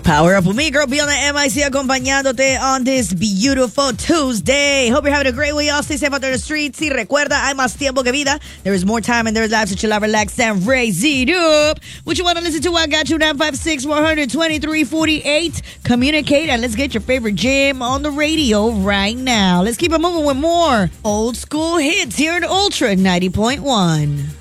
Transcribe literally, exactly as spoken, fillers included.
Power up with me, girl. Be on the M I C acompañándote on this beautiful Tuesday. Hope you're having a great week. Y'all stay safe out there in the streets. Y recuerda, hay más tiempo que vida. There is more time and there is life to chill out, relax, and raise it up. What you want to listen to? I got you. nine five six, one hundred, twenty-three forty-eight. Communicate and let's get your favorite jam on the radio right now. Let's keep it moving with more old school hits here at Ultra ninety point one.